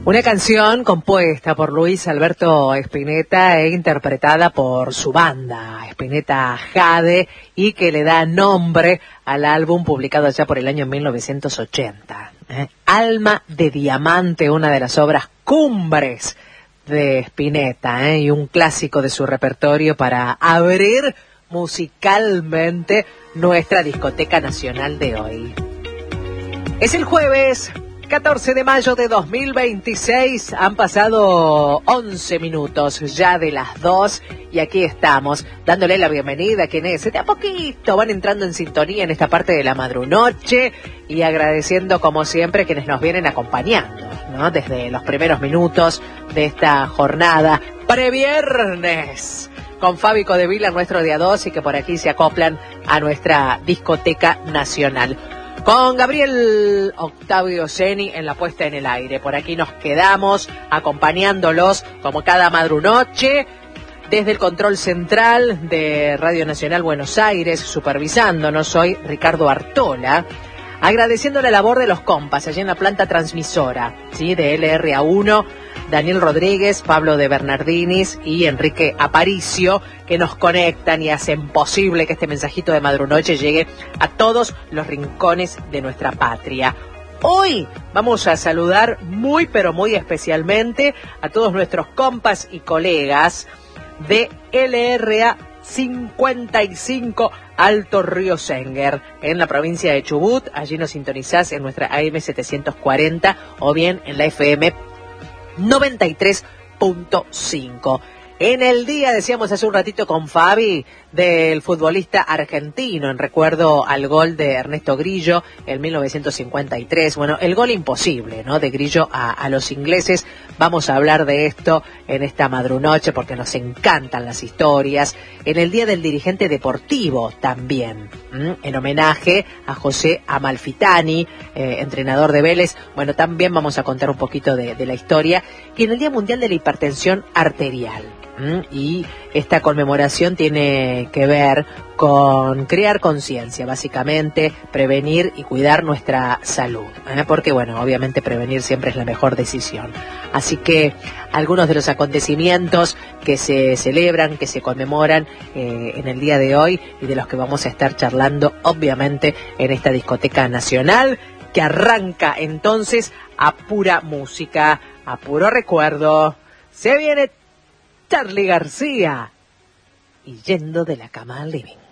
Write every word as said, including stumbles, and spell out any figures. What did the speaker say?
Una canción compuesta por Luis Alberto Spinetta e interpretada por su banda, Spinetta Jade, y que le da nombre al álbum publicado ya por el año mil novecientos ochenta. ¿eh? Alma de Diamante, una de las obras cumbres de Spinetta, ¿eh? y un clásico de su repertorio para abrir musicalmente nuestra discoteca nacional de hoy. Es el jueves catorce de mayo de dos mil veintiséis, han pasado once minutos ya de las dos y aquí estamos dándole la bienvenida a quienes de a poquito van entrando en sintonía en esta parte de la madrunoche y agradeciendo como siempre a quienes nos vienen acompañando, ¿no? Desde los primeros minutos de esta jornada previernes con Fabi Codevila, nuestro día dos, y que por aquí se acoplan a nuestra discoteca nacional. Con Gabriel Octavio Zeni en la puesta en el aire. Por aquí nos quedamos acompañándolos como cada madrunoche desde el control central de Radio Nacional Buenos Aires, supervisándonos hoy Ricardo Artola, agradeciendo la labor de los compas allí en la planta transmisora, ¿sí? De L R A uno, Daniel Rodríguez, Pablo de Bernardinis y Enrique Aparicio, que nos conectan y hacen posible que este mensajito de madrunoche llegue a todos los rincones de nuestra patria. Hoy vamos a saludar muy pero muy especialmente a todos nuestros compas y colegas de L R A cincuenta y cinco Alto Río Senguer, en la provincia de Chubut. Allí nos sintonizás en nuestra A M setecientos cuarenta o bien en la F M noventa y tres punto cinco. En el día, decíamos hace un ratito con Fabi, del futbolista argentino, en recuerdo al gol de Ernesto Grillo en mil novecientos cincuenta y tres. Bueno, el gol imposible, ¿no? De Grillo a, a los ingleses. Vamos a hablar de esto en esta madrunoche porque nos encantan las historias. En el día del dirigente deportivo también, ¿m? en homenaje a José Amalfitani, eh, entrenador de Vélez. Bueno, también vamos a contar un poquito de, de la historia. Y en el Día Mundial de la Hipertensión Arterial. Y esta conmemoración tiene que ver con crear conciencia, básicamente, prevenir y cuidar nuestra salud, ¿eh? porque bueno, obviamente prevenir siempre es la mejor decisión. Así que algunos de los acontecimientos que se celebran, que se conmemoran eh, en el día de hoy y de los que vamos a estar charlando, obviamente, en esta discoteca nacional, que arranca entonces a pura música, a puro recuerdo. Se viene Charly García y Yendo de la Cama al Living.